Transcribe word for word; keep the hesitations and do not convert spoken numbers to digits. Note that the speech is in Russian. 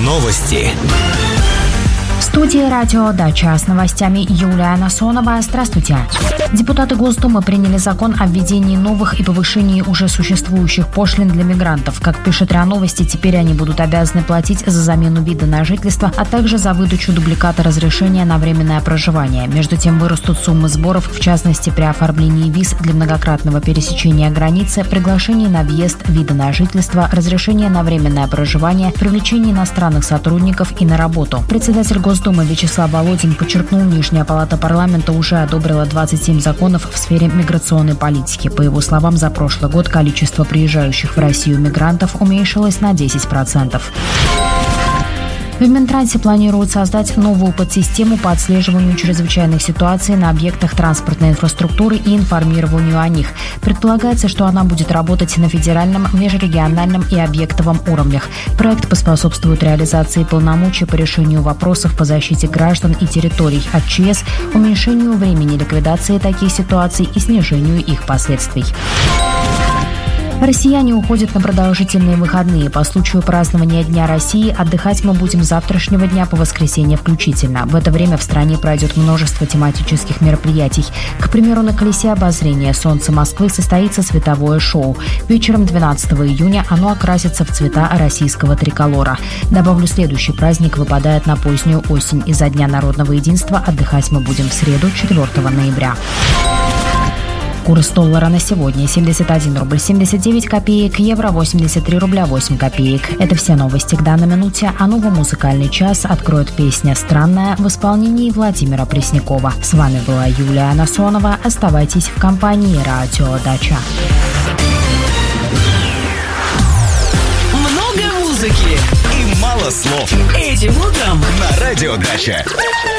Новости. В студии «Радио Дача» с новостями Юлия Насонова. Здравствуйте. Депутаты Госдумы приняли закон о введении новых и повышении уже существующих пошлин для мигрантов. Как пишет РИА Новости, теперь они будут обязаны платить за замену вида на жительство, а также за выдачу дубликата разрешения на временное проживание. Между тем, вырастут суммы сборов, в частности, при оформлении виз для многократного пересечения границы, приглашении на въезд, вида на жительство, разрешение на временное проживание, привлечение иностранных сотрудников и на работу. Председатель Госдумы Вячеслав Володин подчеркнул, Нижняя палата парламента уже одобрила двадцать семь законов в сфере миграционной политики. По его словам, за прошлый год количество приезжающих в Россию мигрантов уменьшилось на десять процентов. В Минтрансе планируют создать новую подсистему по отслеживанию чрезвычайных ситуаций на объектах транспортной инфраструктуры и информированию о них. Предполагается, что она будет работать на федеральном, межрегиональном и объектовом уровнях. Проект поспособствует реализации полномочий по решению вопросов по защите граждан и территорий от ЧС, уменьшению времени ликвидации таких ситуаций и снижению их последствий. Россияне уходят на продолжительные выходные. По случаю празднования Дня России отдыхать мы будем с завтрашнего дня по воскресенье включительно. В это время в стране пройдет множество тематических мероприятий. К примеру, на колесе обозрения «Солнце Москвы» состоится световое шоу. Вечером двенадцатого июня оно окрасится в цвета российского триколора. Добавлю, следующий праздник выпадает на позднюю осень. Из-за Дня народного единства отдыхать мы будем в среду, четвёртого ноября. Курс доллара на сегодня: семьдесят один рубль семьдесят девять копеек, евро восемьдесят три рубля восемь копеек. Это все новости к данной минуте, а новый музыкальный час откроет песня «Странная» в исполнении Владимира Преснякова. С вами была Юлия Насонова. Оставайтесь в компании «Радио Дача». Много музыки и мало слов. Этим утром на «Радио Дача».